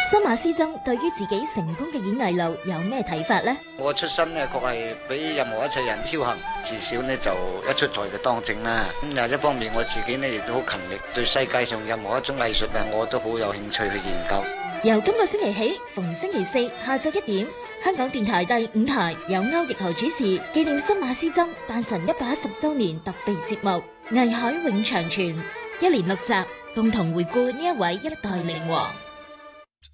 新馬師曾對於自己成功嘅演藝路有咩睇法呢？ 我出身呢，確係比任何一切人僥倖，至少呢就一出台就當正啦。咁另一方面，我自己呢亦都好勤力，對世界上任何一種藝術啊，我都好有興趣去研究。 由今個星期起，逢星期四下晝1點，香港電台第5台有歐奕豪主持紀念新馬師曾誕辰110週年特備節目《藝海永長存》，1連6集，共同回顧呢一位一代名王。